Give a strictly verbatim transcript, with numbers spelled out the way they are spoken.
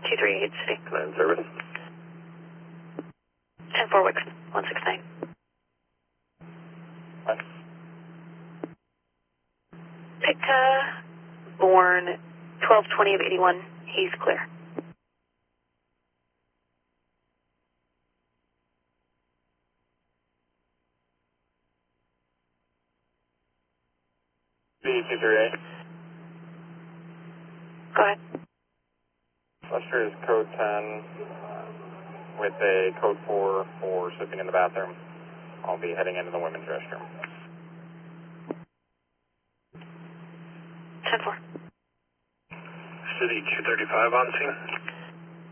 two three eight City. Command service. ten four Wix, one six nine. What? Picta, born twelve twenty of eighty-one. He's clear. B two three eight. Go ahead. Buster is code ten with a code four for sleeping in the bathroom. I'll be heading into the women's restroom. ten four. City two thirty-five on scene.